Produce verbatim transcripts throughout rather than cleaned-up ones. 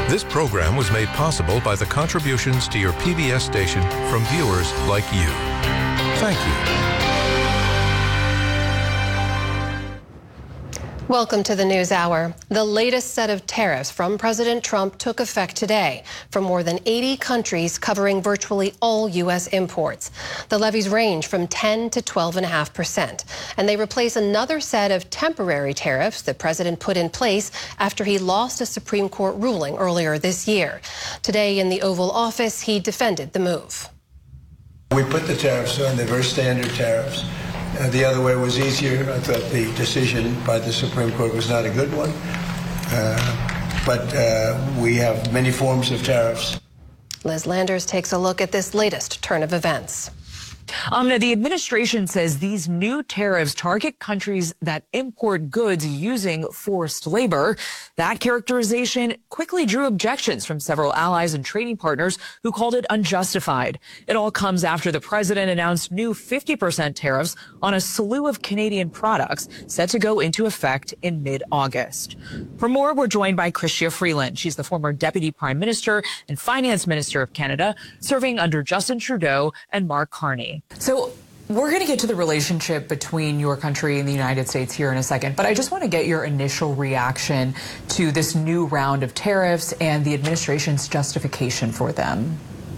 This program was made possible by the contributions to your P B S station from viewers like you. Thank you. Welcome to the News Hour. The latest set of tariffs from President Trump took effect today for more than eighty countries, covering virtually all U S imports. The levies range from ten to twelve point five percent, and they replace another set of temporary tariffs the president put in place after he lost a Supreme Court ruling earlier this year. Today in the Oval Office, he defended the move. We put the tariffs on, they're very standard tariffs. Uh, the other way was easier. I thought the decision by the Supreme Court was not a good one. Uh, but uh, we have many forms of tariffs. Liz Landers takes a look at this latest turn of events. Um, the administration says these new tariffs target countries that import goods using forced labor. That characterization quickly drew objections from several allies and trading partners who called it unjustified. It all comes after the president announced new fifty percent tariffs on a slew of Canadian products set to go into effect in mid-August. For more, we're joined by Chrystia Freeland. She's the former Deputy Prime Minister and Finance Minister of Canada, serving under Justin Trudeau and Mark Carney. So we're going to get to the relationship between your country and the United States here in a second, but I just want to get your initial reaction to this new round of tariffs and the administration's justification for them.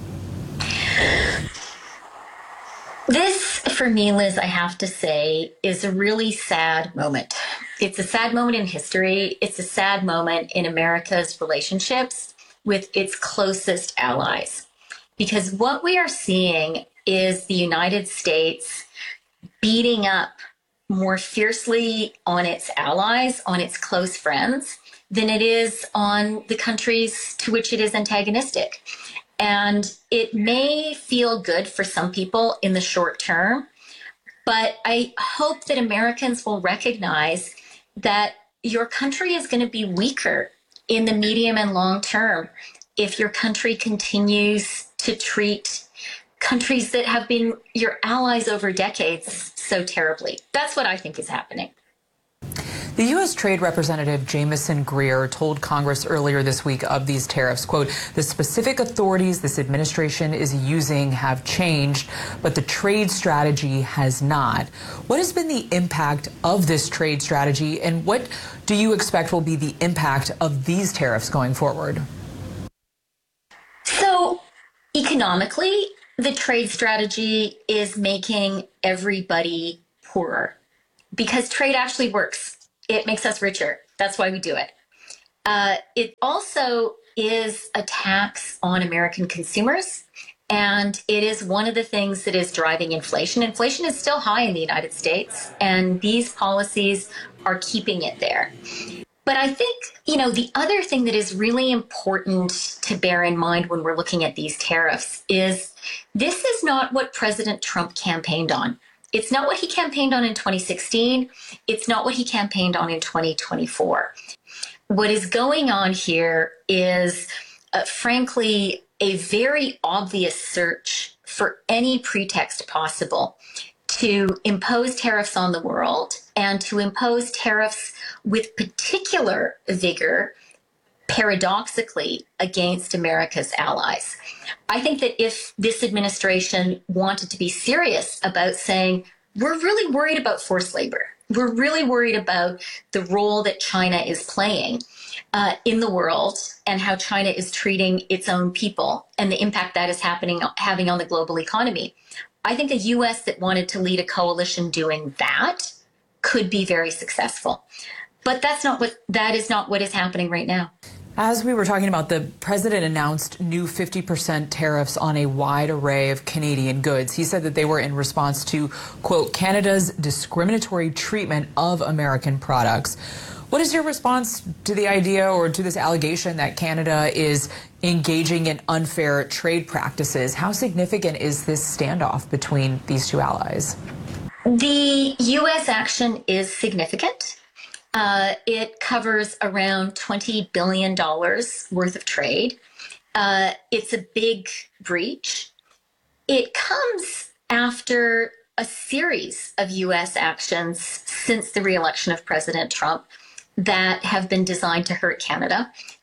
This, for me, Liz, I have to say, is a really sad moment. It's a sad moment in history. It's a sad moment in America's relationships with its closest allies. Because what we are seeing is the United States beating up more fiercely on its allies, on its close friends, than it is on the countries to which it is antagonistic. And it may feel good for some people in the short term, but I hope that Americans will recognize that your country is going to be weaker in the medium and long term if your country continues to treat countries that have been your allies over decades so terribly. That's what I think is happening. The U S Trade Representative Jamieson Greer told Congress earlier this week of these tariffs, quote, the specific authorities this administration is using have changed, but the trade strategy has not. What has been the impact of this trade strategy, and what do you expect will be the impact of these tariffs going forward? So, economically, the trade strategy is making everybody poorer because trade actually works. It makes us richer. That's why we do it. Uh, it also is a tax on American consumers, and it is one of the things that is driving inflation. Inflation is still high in the United States, and these policies are keeping it there. But I think, you know, the other thing that is really important to bear in mind when we're looking at these tariffs is this is not what President Trump campaigned on. It's not what he campaigned on in twenty sixteen. It's not what he campaigned on in twenty twenty-four. What is going on here is, uh, frankly, a very obvious search for any pretext possible to impose tariffs on the world and to impose tariffs with particular vigor, paradoxically, against America's allies. I think that if this administration wanted to be serious about saying, we're really worried about forced labor, we're really worried about the role that China is playing uh, in the world and how China is treating its own people and the impact that is happening having on the global economy, I think a U S that wanted to lead a coalition doing that could be very successful. But that's not what that is not what is happening right now. As we were talking about, the president announced new fifty percent tariffs on a wide array of Canadian goods. He said that they were in response to, quote, Canada's discriminatory treatment of American products. What is your response to the idea or to this allegation that Canada is engaging in unfair trade practices? How significant is this standoff between these two allies? The U S action is significant. Uh, it covers around twenty billion dollars worth of trade. Uh, it's a big breach. It comes after a series of U S actions since the re-election of President Trump that have been designed to hurt Canada,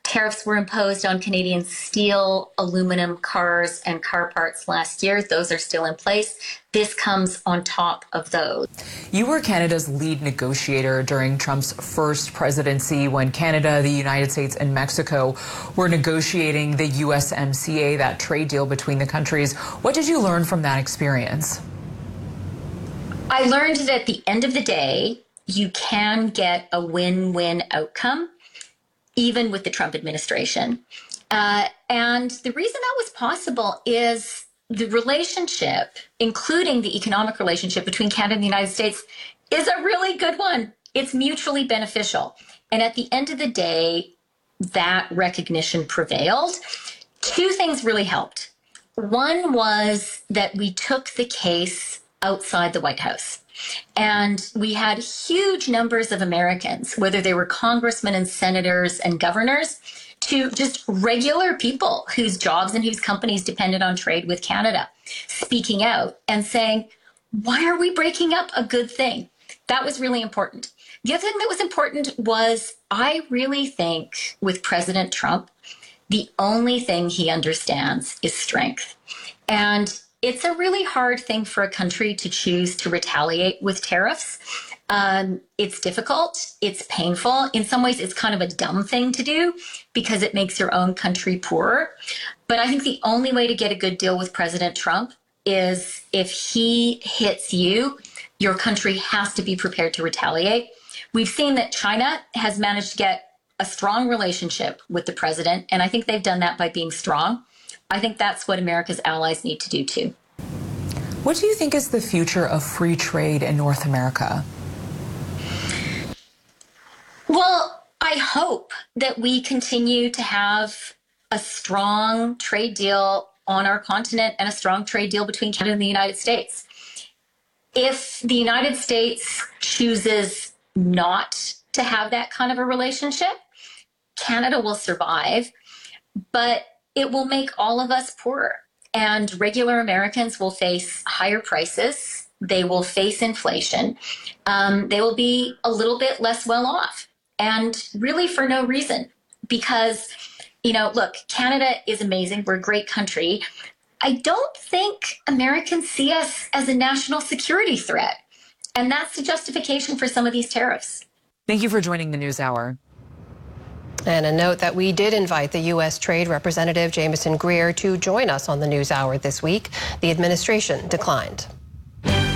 Tariffs were imposed on Canadian steel, aluminum, cars, and car parts last year. Those are still in place. This comes on top of those. You were Canada's lead negotiator during Trump's first presidency when Canada, the United States, and Mexico were negotiating the U S M C A, that trade deal between the countries. What did you learn from that experience? I learned that at the end of the day, you can get a win-win outcome, even with the Trump administration. Uh, and the reason that was possible is the relationship, including the economic relationship between Canada and the United States, is a really good one. It's mutually beneficial. And at the end of the day, that recognition prevailed. Two things really helped. One was that we took the case outside the White House. And we had huge numbers of Americans, whether they were congressmen and senators and governors, to just regular people whose jobs and whose companies depended on trade with Canada, speaking out and saying, why are we breaking up a good thing? That was really important. The other thing that was important was I really think with President Trump, the only thing he understands is strength. And it's a really hard thing for a country to choose to retaliate with tariffs. Um, it's difficult. It's painful. In some ways, it's kind of a dumb thing to do because it makes your own country poorer. But I think the only way to get a good deal with President Trump is if he hits you, your country has to be prepared to retaliate. We've seen that China has managed to get a strong relationship with the president, and I think they've done that by being strong. I think that's what America's allies need to do, too. What do you think is the future of free trade in North America? Well, I hope that we continue to have a strong trade deal on our continent and a strong trade deal between Canada and the United States. If the United States chooses not to have that kind of a relationship, Canada will survive, but it will make all of us poorer. And regular Americans will face higher prices. They will face inflation. Um, they will be a little bit less well off. And really for no reason. Because, you know, look, Canada is amazing. We're a great country. I don't think Americans see us as a national security threat. And that's the justification for some of these tariffs. Thank you for joining the NewsHour. And a note that we did invite the U S Trade Representative Jamieson Greer to join us on the NewsHour this week. The administration declined.